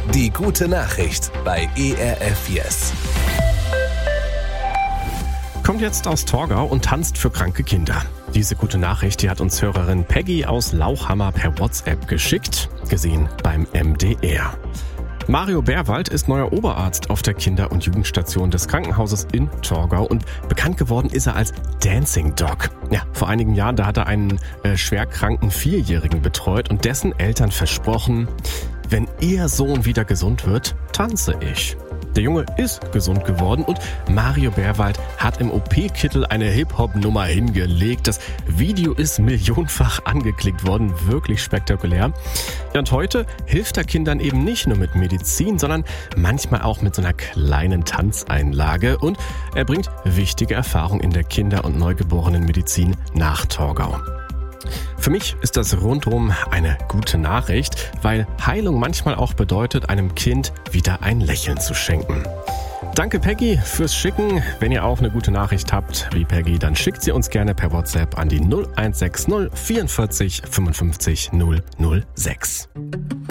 Die gute Nachricht bei ERF Yes. Kommt jetzt aus Torgau und tanzt für kranke Kinder. Diese gute Nachricht, die hat uns Hörerin Peggy aus Lauchhammer per WhatsApp geschickt, gesehen beim MDR. Mario Bärwald ist neuer Oberarzt auf der Kinder- und Jugendstation des Krankenhauses in Torgau und bekannt geworden ist er als Dancing Dog. Ja, vor einigen Jahren, da hat er einen schwerkranken 4-Jährigen betreut und dessen Eltern versprochen, wenn ihr Sohn wieder gesund wird, tanze ich. Der Junge ist gesund geworden und Mario Bärwald hat im OP-Kittel eine Hip-Hop-Nummer hingelegt. Das Video ist millionenfach angeklickt worden, wirklich spektakulär. Ja, und heute hilft er Kindern eben nicht nur mit Medizin, sondern manchmal auch mit so einer kleinen Tanzeinlage. Und er bringt wichtige Erfahrungen in der Kinder- und Neugeborenenmedizin nach Torgau. Für mich ist das rundum eine gute Nachricht, weil Heilung manchmal auch bedeutet, einem Kind wieder ein Lächeln zu schenken. Danke Peggy fürs Schicken. Wenn ihr auch eine gute Nachricht habt wie Peggy, dann schickt sie uns gerne per WhatsApp an die 0160 44 55 006.